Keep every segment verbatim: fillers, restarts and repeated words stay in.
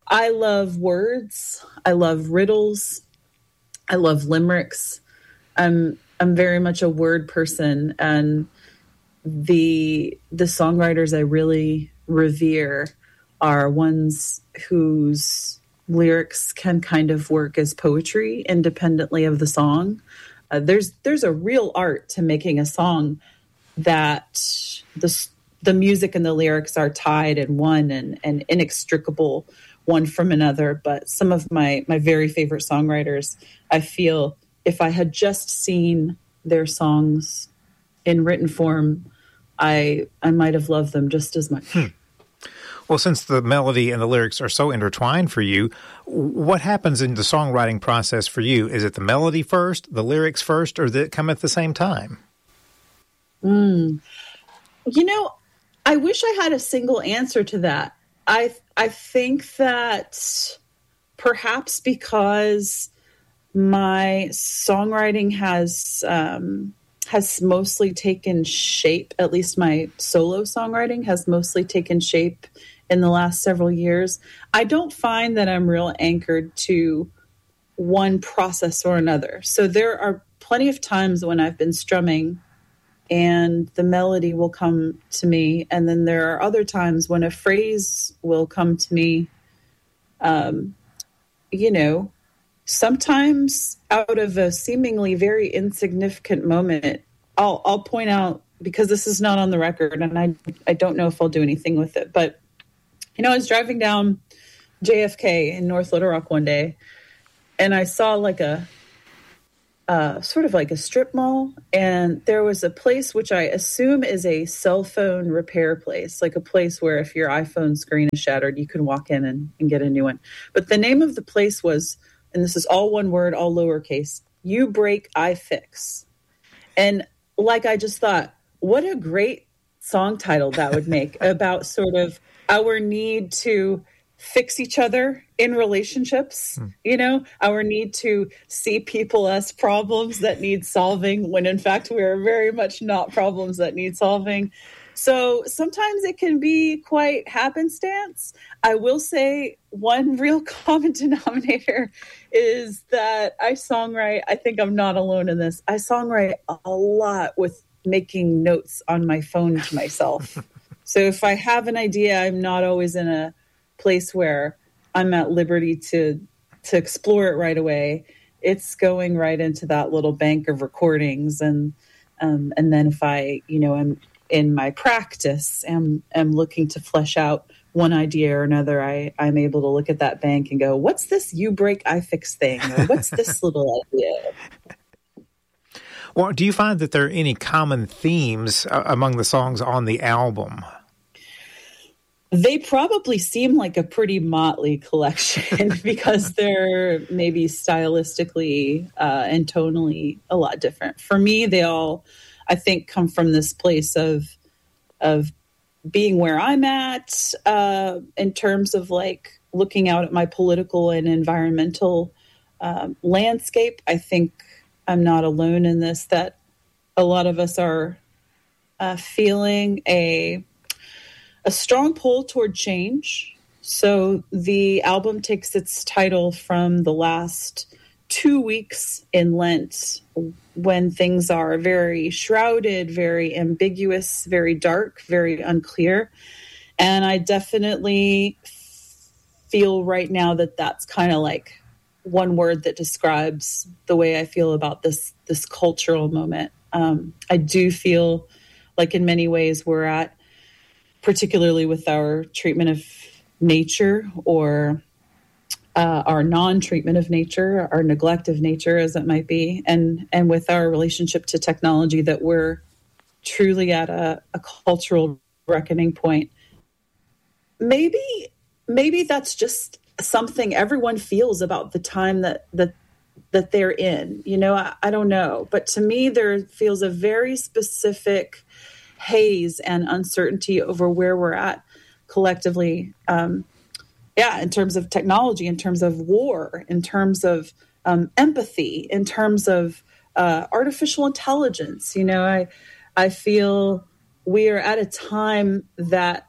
I love words. I love riddles. I love limericks. I'm I'm very much a word person, and the the songwriters I really revere are ones whose lyrics can kind of work as poetry independently of the song. Uh, there's there's a real art to making a song that the the music and the lyrics are tied in one and, and inextricable one from another. But some of my my very favorite songwriters, I feel if I had just seen their songs in written form, I I might have loved them just as much. Hmm. Well, since the melody and the lyrics are so intertwined for you, what happens in the songwriting process for you? Is it the melody first, the lyrics first, or did it come at the same time? Mm. You know, I wish I had a single answer to that. I I think that perhaps because my songwriting has um, has mostly taken shape, at least my solo songwriting has mostly taken shape in the last several years. I don't find that I'm real anchored to one process or another. So there are plenty of times when I've been strumming and the melody will come to me. And then there are other times when a phrase will come to me, um, you know, sometimes out of a seemingly very insignificant moment. I'll, I'll point out, because this is not on the record and I, I don't know if I'll do anything with it, but, you know, I was driving down J F K in North Little Rock one day and I saw like a, Uh, sort of like a strip mall, and there was a place which I assume is a cell phone repair place, like a place where if your iPhone screen is shattered, you can walk in and, and get a new one. But the name of the place was, and this is all one word, all lowercase, You Break, I Fix. And like I just thought, what a great song title that would make about sort of our need to fix each other in relationships, hmm. you know, our need to see people as problems that need solving when in fact we are very much not problems that need solving. So sometimes it can be quite happenstance. I will say one real common denominator is that I songwrite, I think I'm not alone in this, I songwrite a lot with making notes on my phone to myself. So if I have an idea, I'm not always in a place where I'm at liberty to to explore it right away. It's going right into that little bank of recordings, and um, and then if I, you know, am in my practice, am am looking to flesh out one idea or another, I I'm able to look at that bank and go, what's this you break I fix thing, or what's this little idea? Well, do you find that there are any common themes uh, among the songs on the album? They probably seem like a pretty motley collection because they're maybe stylistically uh, and tonally a lot different. For me, they all, I think, come from this place of of being where I'm at uh, in terms of like looking out at my political and environmental um, landscape. I think I'm not alone in this, that a lot of us are uh, feeling a a strong pull toward change. So the album takes its title from the last two weeks in Lent, when things are very shrouded, very ambiguous, very dark, very unclear. And I definitely feel right now that that's kind of like one word that describes the way I feel about this, this cultural moment. Um, I do feel like in many ways we're at, particularly with our treatment of nature or uh, our non-treatment of nature, our neglect of nature as it might be, and and with our relationship to technology, that we're truly at a, a cultural reckoning point. Maybe maybe that's just something everyone feels about the time that that that they're in. You know, I, I don't know. But to me, there feels a very specific haze and uncertainty over where we're at collectively. Um, yeah, in terms of technology, in terms of war, in terms of um, empathy, in terms of uh, artificial intelligence. You know, I I feel we are at a time that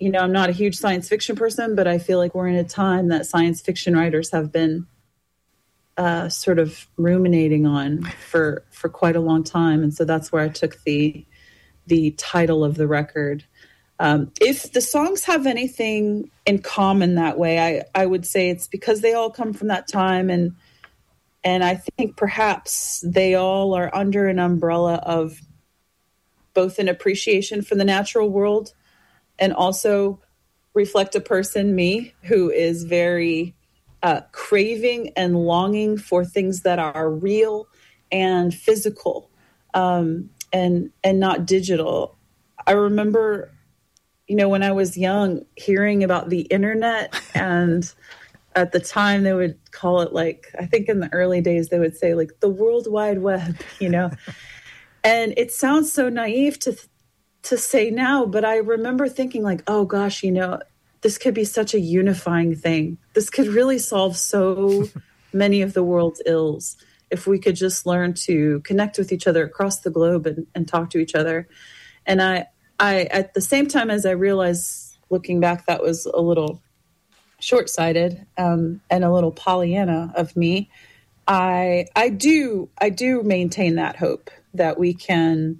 you know, I'm not a huge science fiction person, but I feel like we're in a time that science fiction writers have been uh, sort of ruminating on for for quite a long time, and so that's where I took the the title of the record. Um, if the songs have anything in common that way, I, I would say it's because they all come from that time, and and I think perhaps they all are under an umbrella of both an appreciation for the natural world and also reflect a person, me, who is very uh, craving and longing for things that are real and physical, um, and and not digital. I remember, you know, when I was young, hearing about the internet, and at the time they would call it, like, I think in the early days they would say, like, the World Wide Web, you know, and it sounds so naive to to say now, but I remember thinking, like, oh gosh, you know, this could be such a unifying thing. This could really solve so many of the world's ills if we could just learn to connect with each other across the globe and, and talk to each other. And I, I, at the same time as I realized, looking back, that was a little short-sighted um, and a little Pollyanna of me. I, I do, I do maintain that hope that we can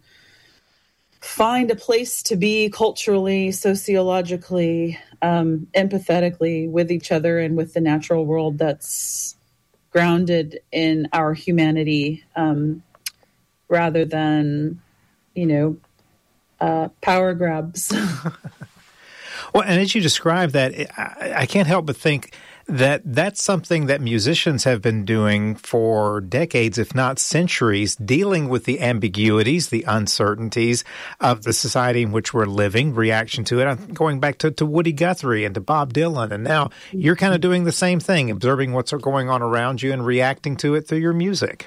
find a place to be culturally, sociologically, um, empathetically with each other and with the natural world that's grounded in our humanity, um, rather than, you know, uh, power grabs. Well, and as you describe that, I, I can't help but think that that's something that musicians have been doing for decades, if not centuries, dealing with the ambiguities, the uncertainties of the society in which we're living, reaction to it. I'm going back to, to Woody Guthrie and to Bob Dylan, and now you're kind of doing the same thing, observing what's going on around you and reacting to it through your music.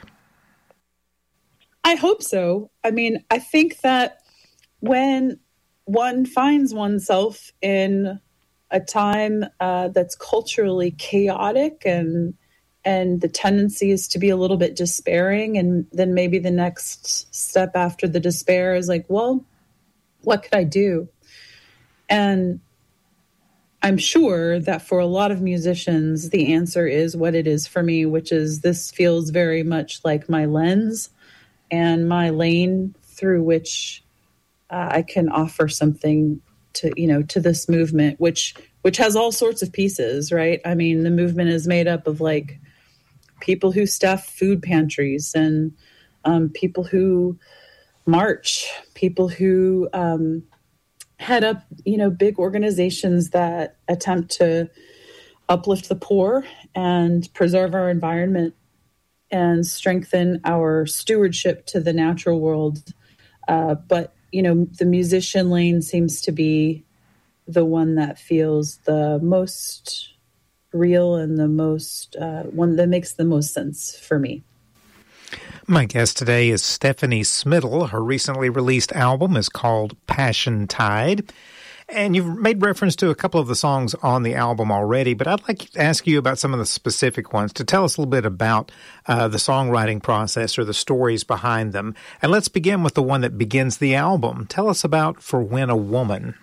I hope so. I mean, I think that when one finds oneself in a time uh, that's culturally chaotic, and and the tendency is to be a little bit despairing, and then maybe the next step after the despair is like, well, what could I do? And I'm sure that for a lot of musicians, the answer is what it is for me, which is this feels very much like my lens and my lane through which uh, I can offer something to, you know, to this movement, which which has all sorts of pieces, right? I mean, the movement is made up of, like, people who staff food pantries, and um, people who march, people who um, head up, you know, big organizations that attempt to uplift the poor and preserve our environment and strengthen our stewardship to the natural world. Uh, but you know, the musician lane seems to be the one that feels the most real and the most, uh, one that makes the most sense for me. My guest today is Stephanie Smittle. Her recently released album is called Passion Tide. And you've made reference to a couple of the songs on the album already, but I'd like to ask you about some of the specific ones, to tell us a little bit about uh, the songwriting process or the stories behind them. And let's begin with the one that begins the album. Tell us about For When a Woman.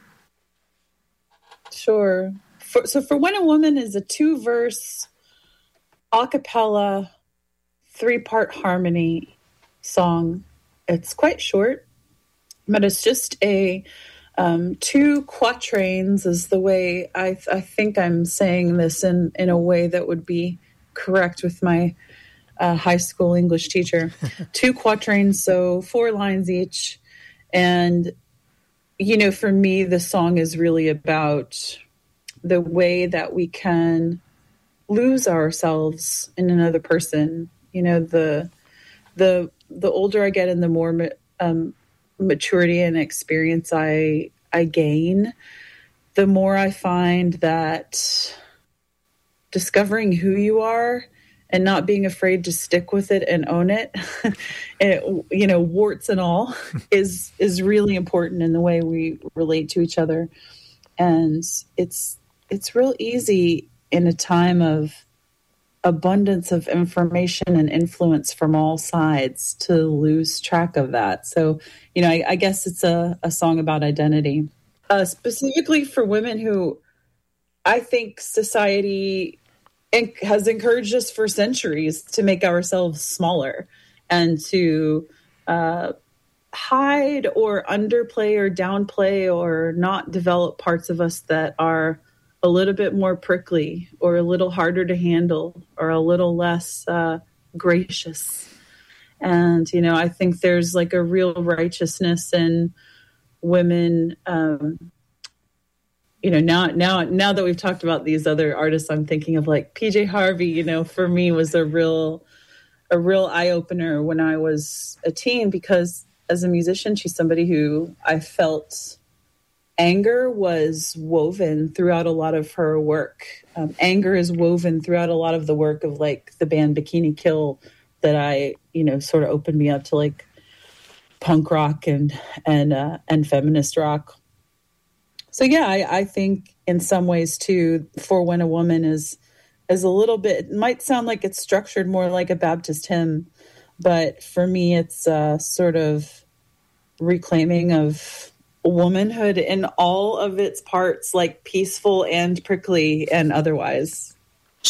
Sure. For, so For When a Woman is a two-verse, a cappella, three-part harmony song. It's quite short, but it's just a Um, two quatrains is the way I, th- I think I'm saying this in, in a way that would be correct with my uh, high school English teacher. Two quatrains, so four lines each. And, you know, for me, the song is really about the way that we can lose ourselves in another person. You know, the the the older I get and the more um, maturity and experience I I gain, the more I find that discovering who you are and not being afraid to stick with it and own it, it you know, warts and all, is is really important in the way we relate to each other. And it's it's real easy in a time of abundance of information and influence from all sides to lose track of that. So, you know, I, I guess it's a, a song about identity. uh, specifically for women who I think society has encouraged us for centuries to make ourselves smaller and to uh, hide or underplay or downplay or not develop parts of us that are a little bit more prickly or a little harder to handle or a little less uh, gracious. And, you know, I think there's like a real righteousness in women. Um, you know, now, now, now that we've talked about these other artists, I'm thinking of like P J Harvey, you know, for me was a real, a real eye opener when I was a teen, because as a musician, she's somebody who I felt anger was woven throughout a lot of her work. Um, anger is woven throughout a lot of the work of like the band Bikini Kill that I, you know, sort of opened me up to like punk rock and, and, uh, and feminist rock. So yeah, I, I think in some ways too, for when a woman is, is a little bit, it might sound like it's structured more like a Baptist hymn, but for me, it's uh, sort of reclaiming of womanhood in all of its parts, like peaceful and prickly and otherwise.